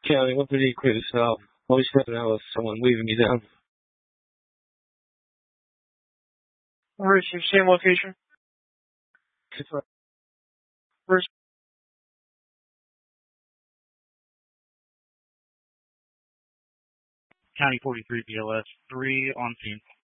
County, what do you clear this up? I was hoping I was someone leaving me down. Where's your same location? Where's County 43 BLS 3 on scene.